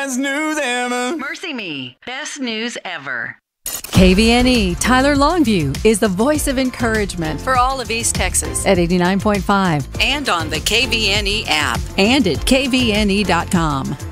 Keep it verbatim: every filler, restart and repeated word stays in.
best news ever. Mercy Me, best news ever. K V N E Tyler Longview is the voice of encouragement for all of East Texas at eighty-nine point five And on the K V N E app. and at K V N E dot com.